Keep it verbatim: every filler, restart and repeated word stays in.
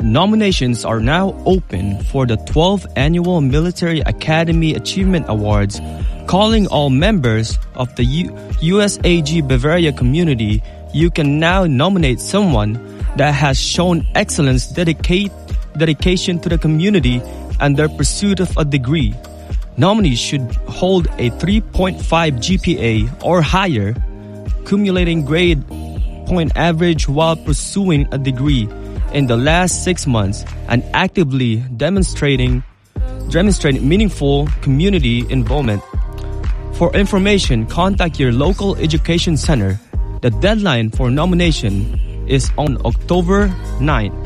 Nominations are now open for the twelfth Annual Military Academy Achievement Awards, calling all members of the U- USAG Bavaria community. You can now nominate someone that has shown excellence, dedicate, dedication to the community, and their pursuit of a degree. Nominees should hold a three point five G P A or higher, cumulating grade point average while pursuing a degree in the last six months, and actively demonstrating demonstrating meaningful community involvement. For information, contact your local education center. The deadline for nomination is on October ninth.